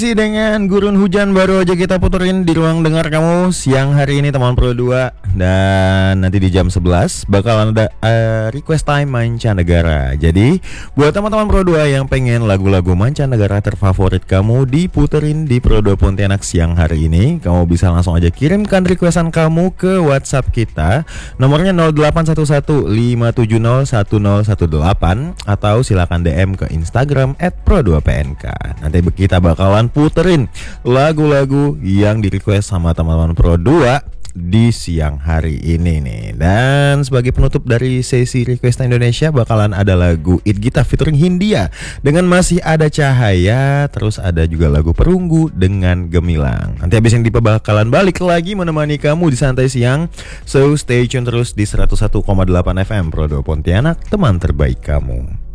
Dengan gurun hujan baru aja kita puterin di ruang dengar kamu siang hari ini teman Pro 2. Dan nanti di jam 11 bakalan ada request time mancanegara. Jadi buat teman-teman Pro 2 yang pengen lagu-lagu mancanegara terfavorit kamu diputerin di Pro 2 Pontianak siang hari ini, kamu bisa langsung aja kirimkan requestan kamu ke WhatsApp kita. Nomornya 0811-570-1018 atau silakan DM ke Instagram @pro2pnk. Nanti kita bakalan puterin lagu-lagu yang di request sama teman-teman Pro 2 di siang hari ini nih. Dan sebagai penutup dari sesi Request Indonesia bakalan ada lagu It Gita featuring Hindia dengan Masih Ada Cahaya. Terus ada juga lagu Perunggu dengan Gemilang. Nanti habis ini bakalan balik lagi menemani kamu di Santai Siang. So stay tune terus di 101,8 FM Pro 2 Pontianak, teman terbaik kamu.